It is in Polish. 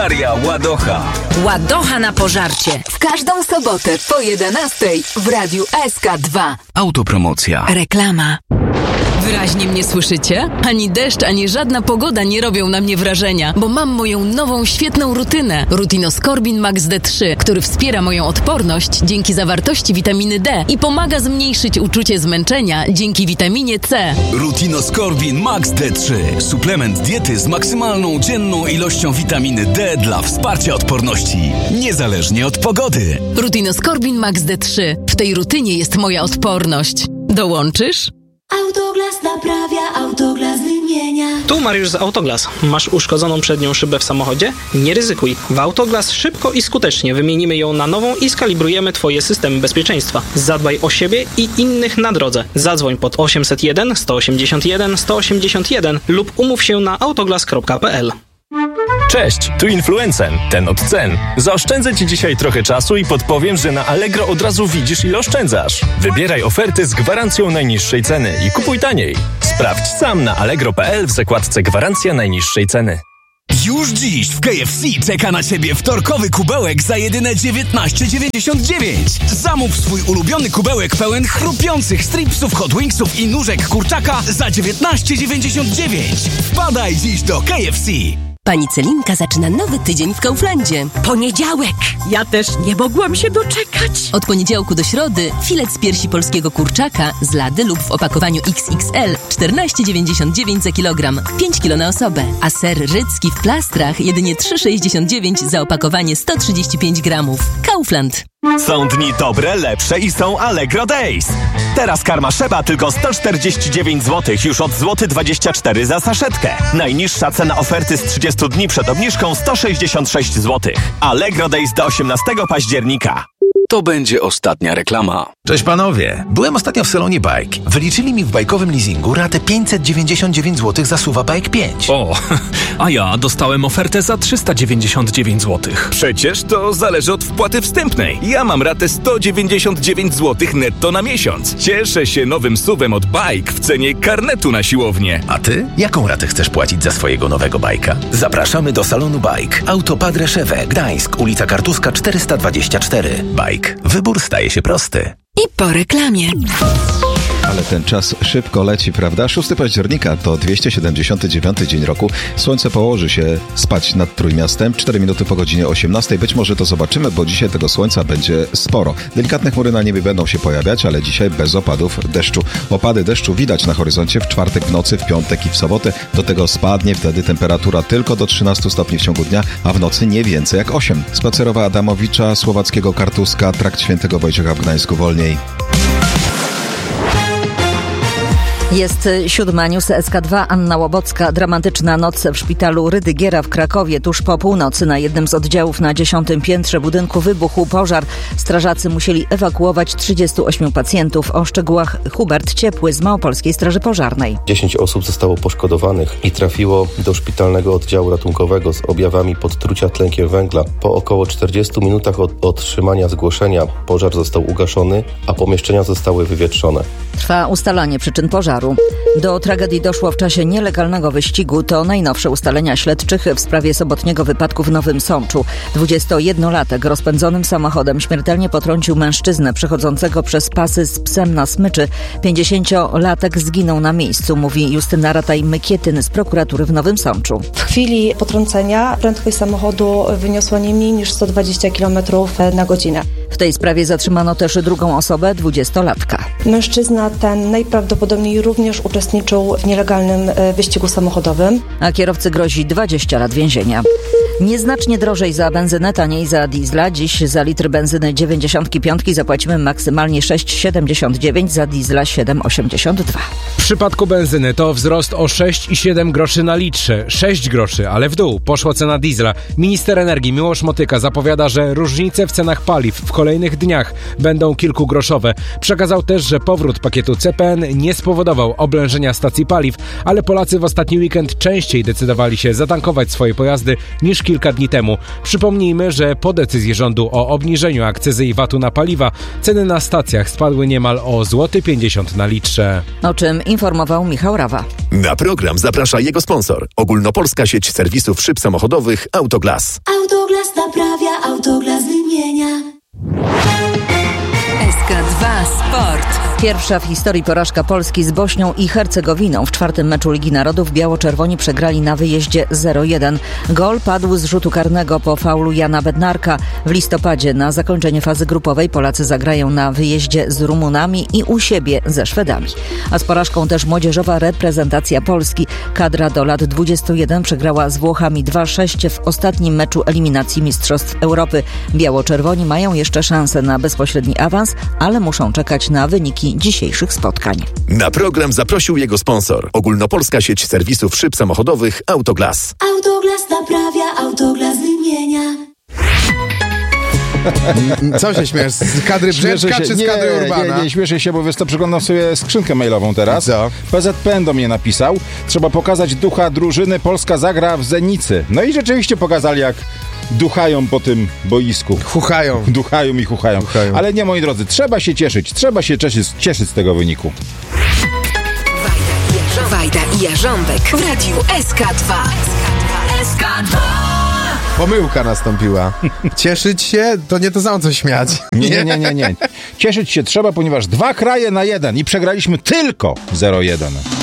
Drogeria Ładocha. Ładocha na pożarcie. W każdą sobotę po 11:00 w Radiu SK2. Autopromocja. Reklama. Wyraźnie mnie słyszycie? Ani deszcz, ani żadna pogoda nie robią na mnie wrażenia, bo mam moją nową, świetną rutynę. Rutinoskorbin Max D3, który wspiera moją odporność dzięki zawartości witaminy D i pomaga zmniejszyć uczucie zmęczenia dzięki witaminie C. Rutinoskorbin Max D3. Suplement diety z maksymalną dzienną ilością witaminy D dla wsparcia odporności, niezależnie od pogody. Rutinoskorbin Max D3. W tej rutynie jest moja odporność. Dołączysz? Autoglas naprawia, Autoglas wymienia. Tu Mariusz z Autoglas. Masz uszkodzoną przednią szybę w samochodzie? Nie ryzykuj. W Autoglas szybko i skutecznie wymienimy ją na nową i skalibrujemy Twoje systemy bezpieczeństwa. Zadbaj o siebie i innych na drodze. Zadzwoń pod 801 181 181 lub umów się na autoglas.pl. Cześć, tu Influencen, ten od cen. Zaoszczędzę Ci dzisiaj trochę czasu i podpowiem, że na Allegro od razu widzisz, ile oszczędzasz. Wybieraj oferty z gwarancją najniższej ceny i kupuj taniej. Sprawdź sam na allegro.pl w zakładce Gwarancja najniższej ceny. Już dziś w KFC czeka na Ciebie wtorkowy kubełek za jedyne 19,99. Zamów swój ulubiony kubełek pełen chrupiących stripsów, hot wingsów i nóżek kurczaka za 19,99. Wpadaj dziś do KFC. Pani Celinka zaczyna nowy tydzień w Kauflandzie. Poniedziałek! Ja też nie mogłam się doczekać. Od poniedziałku do środy filet z piersi polskiego kurczaka z lady lub w opakowaniu XXL 14,99 za kilogram, 5 kg na osobę. A ser rycki w plastrach jedynie 3,69 za opakowanie 135 gramów. Kaufland. Są dni dobre, lepsze i są Allegro Days. Teraz karma Szeba tylko 149 zł, już od złoty 24 za saszetkę. Najniższa cena oferty z 30 dni przed obniżką 166 zł. Allegro Days do 18 października. To będzie ostatnia reklama. Cześć panowie, byłem ostatnio w salonie Bike. Wyliczyli mi w bajkowym leasingu ratę 599 zł za SUV-a Bike 5. O, a ja dostałem ofertę za 399 zł. Przecież to zależy od wpłaty wstępnej. Ja mam ratę 199 zł netto na miesiąc. Cieszę się nowym SUV-em od Bike w cenie karnetu na siłownię. A ty? Jaką ratę chcesz płacić za swojego nowego bajka? Zapraszamy do salonu Bike. Auto Padre Szewe, Gdańsk, ulica Kartuska 424. Bike. Wybór staje się prosty. I po reklamie. Ale ten czas szybko leci, prawda? 6 października to 279 dzień roku. Słońce położy się spać nad Trójmiastem. 4 minuty po godzinie 18. Być może to zobaczymy, bo dzisiaj tego słońca będzie sporo. Delikatne chmury na niebie będą się pojawiać, ale dzisiaj bez opadów deszczu. Opady deszczu widać na horyzoncie w czwartek w nocy, w piątek i w sobotę. Do tego spadnie wtedy temperatura tylko do 13 stopni w ciągu dnia, a w nocy nie więcej jak 8. Spacerowa Adamowicza, słowackiego Kartuska, trakt Świętego Wojciecha w Gdańsku wolniej. Jest 7 news SK2. Anna Łobocka. Dramatyczna noc w szpitalu Rydygiera w Krakowie. Tuż po północy na jednym z oddziałów na 10. piętrze budynku wybuchł pożar. Strażacy musieli ewakuować 38 pacjentów. O szczegółach Hubert Ciepły z Małopolskiej Straży Pożarnej. 10 osób zostało poszkodowanych i trafiło do szpitalnego oddziału ratunkowego z objawami podtrucia tlenkiem węgla. Po około 40 minutach od otrzymania zgłoszenia pożar został ugaszony, a pomieszczenia zostały wywietrzone. Trwa ustalanie przyczyn pożaru. Do tragedii doszło w czasie nielegalnego wyścigu. To najnowsze ustalenia śledczych w sprawie sobotniego wypadku w Nowym Sączu. 21-latek rozpędzonym samochodem śmiertelnie potrącił mężczyznę przechodzącego przez pasy z psem na smyczy. 50-latek zginął na miejscu, mówi Justyna Rataj-Mykietyn z prokuratury w Nowym Sączu. W chwili potrącenia prędkość samochodu wyniosła nie mniej niż 120 km na godzinę. W tej sprawie zatrzymano też drugą osobę, 20-latka. Mężczyzna ten najprawdopodobniej również uczestniczył w nielegalnym wyścigu samochodowym. A kierowcy grozi 20 lat więzienia. Nieznacznie drożej za benzynę, taniej za diesla. Dziś za litr benzyny 95 zapłacimy maksymalnie 6,79, za diesla 7,82. W przypadku benzyny to wzrost o 6,7 groszy na litrze. 6 groszy, ale w dół poszła cena diesla. Minister energii Miłosz Motyka zapowiada, że różnice w cenach paliw w kolejnych dniach będą kilkugroszowe. Przekazał też, że powrót pakietu CPN nie spowodował oblężenia stacji paliw, ale Polacy w ostatni weekend częściej decydowali się zatankować swoje pojazdy niż kilka dni temu. Przypomnijmy, że po decyzji rządu o obniżeniu akcyzy i VAT-u na paliwa ceny na stacjach spadły niemal o złoty 50 na litrze. O czym informował Michał Rawa. Na program zaprasza jego sponsor. Ogólnopolska sieć serwisów szyb samochodowych Autoglas. Autoglas naprawia, Autoglas wymienia. SK2 Sport. Pierwsza w historii porażka Polski z Bośnią i Hercegowiną. W czwartym meczu Ligi Narodów biało-czerwoni przegrali na wyjeździe 0-1. Gol padł z rzutu karnego po faulu Jana Bednarka. W listopadzie na zakończenie fazy grupowej Polacy zagrają na wyjeździe z Rumunami i u siebie ze Szwedami. A z porażką też młodzieżowa reprezentacja Polski. Kadra do lat 21 przegrała z Włochami 2-6 w ostatnim meczu eliminacji Mistrzostw Europy. Biało-czerwoni mają jeszcze szansę na bezpośredni awans, ale muszą czekać na wyniki dzisiejszych spotkań. Na program zaprosił jego sponsor. Ogólnopolska sieć serwisów szyb samochodowych Autoglas. Autoglas naprawia, Autoglas wymienia. Co się śmiesz? Z kadry Brzeczka czy z kadry Urbana? Nie śmieszę się, bo wiesz co, przeglądam sobie skrzynkę mailową teraz. Co? PZPN do mnie napisał. Trzeba pokazać ducha drużyny. Polska zagra w Zenicy. No i rzeczywiście pokazali, jak duchają po tym boisku. Chuchają. Duchają i chuchają. Ale nie, moi drodzy, trzeba się cieszyć. Trzeba się cieszyć z tego wyniku. Wajda i Jarząbek w Radiu SK2. SK2. Pomyłka nastąpiła. Cieszyć się to nie to samo co śmiać. Nie. Cieszyć się trzeba, ponieważ 2 kraje na 1 i przegraliśmy tylko 0-1.